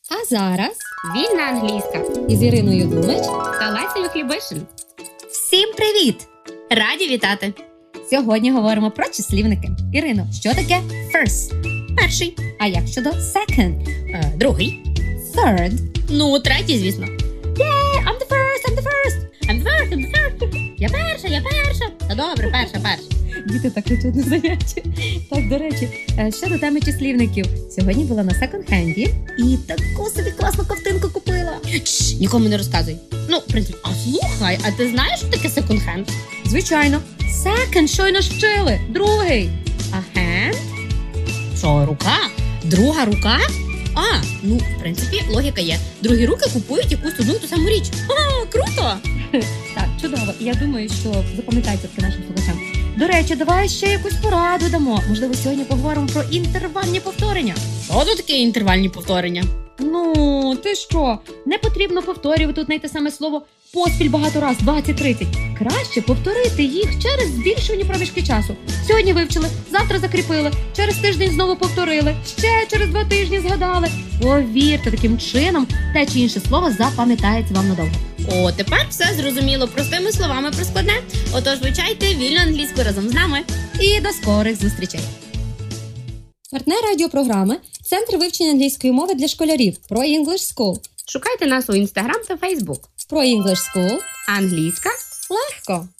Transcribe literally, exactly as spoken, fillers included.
А зараз Вільна англійська із Іриною Думач та Лесею Хлібишин. Всім привіт! Раді вітати! Сьогодні говоримо про числівники. Ірино, що таке first? Перший. А як щодо second? Е, другий. Third? Ну, третій, звісно. Yeah, I'm the first, I'm the first! I'm the first, I'm the first. Я перша, я перша. Та добре, перша, перша. Діти так кричать на занятті. Так, до речі, е, щодо теми числівників. Сьогодні була на секонд-хенді і таку собі класну ковтинку купила. Чш, нікому не розказуй. Ну, в принципі, а слухай, а ти знаєш, що таке секонд-хенд? Звичайно. Second, щойно ж вчили. Другий. А hand? Що, рука? Друга рука? А, ну, в принципі, логіка є. Другі руки купують якусь одну і ту саму річ. Ха, круто! Так, чудово. Я думаю, що запам'ятайте таки нашим слухачам. До речі, давай ще якусь пораду дамо. Можливо, сьогодні поговоримо про інтервальні повторення. Що тут таке інтервальні повторення? Ну, ти що? Не потрібно повторювати тут те саме слово поспіль багато раз, двадцять-тридцять. Краще повторити їх через збільшувані проміжки часу. Сьогодні вивчили, завтра закріпили, через тиждень знову повторили, ще через два тижні згадали. Повірте, таким чином те чи інше слово запам'ятається вам надовго. О, тепер все зрозуміло. Простими словами про складне. Отож, вивчайте вільну англійську разом з нами. І до скорих зустрічей! Партнер радіопрограми – Центр вивчення англійської мови для школярів Pro English School. Шукайте нас у Instagram та Facebook. Pro English School Англійська легко!